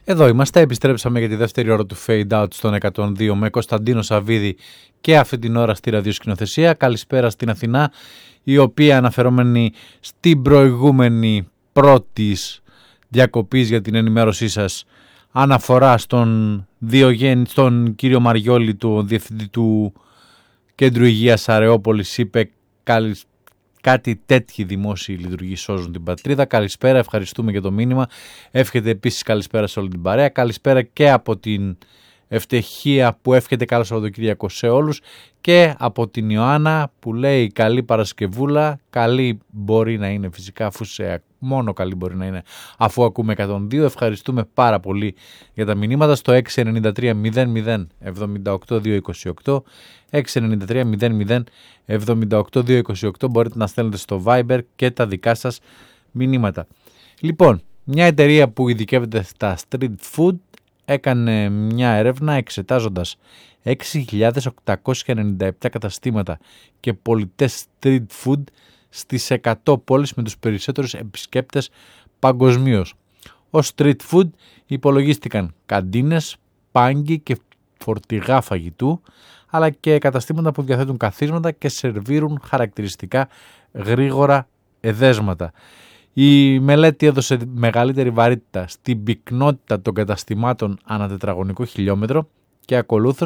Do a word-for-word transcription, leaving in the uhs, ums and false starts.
Εδώ είμαστε, επιστρέψαμε για τη δεύτερη ώρα του Fade Out στον εκατόν δύο με Κωνσταντίνο Σαββίδη και αυτή την ώρα στη ραδιοσκηνοθεσία. Καλησπέρα στην Αθηνά, η οποία αναφερόμενη στην προηγούμενη πρώτης διακοπής για την ενημέρωσή σας αναφορά στον, Διογέννη, στον κύριο Μαριόλη, του διευθυντή του Κέντρου Υγείας Αρεόπολης, είπε καλησπέρα. Κάτι τέτοιοι δημόσιοι λειτουργοί σώζουν την πατρίδα. Καλησπέρα, ευχαριστούμε για το μήνυμα. Εύχεται επίσης καλησπέρα σε όλη την παρέα. Καλησπέρα και από την Ευτυχία που εύχεται καλό Σαββατοκύριακο σε όλους. Και από την Ιωάννα που λέει καλή Παρασκευούλα. Καλή μπορεί να είναι φυσικά, αφού σε μόνο καλή μπορεί να είναι αφού ακούμε εκατόν δύο. Ευχαριστούμε πάρα πολύ για τα μηνύματα στο έξι εννιά τρία μηδέν μηδέν εβδομήντα οκτώ διακόσια είκοσι οκτώ. έξι εννιά τρία μηδέν μηδέν εβδομήντα οκτώ διακόσια είκοσι οκτώ. Μπορείτε να στέλνετε στο Viber και τα δικά σας μηνύματα. Λοιπόν, μια εταιρεία που ειδικεύεται στα street food έκανε μια έρευνα εξετάζοντας έξι χιλιάδες οκτακόσια ενενήντα επτά καταστήματα και πολιτές street food στις εκατό πόλεις με τους περισσότερους επισκέπτες παγκοσμίως. Ως street food υπολογίστηκαν καντίνες, πάγκοι και φορτηγά φαγητού, αλλά και καταστήματα που διαθέτουν καθίσματα και σερβίρουν χαρακτηριστικά γρήγορα εδέσματα. Η μελέτη έδωσε μεγαλύτερη βαρύτητα στην πυκνότητα των καταστημάτων ανά τετραγωνικό χιλιόμετρο και ακολούθως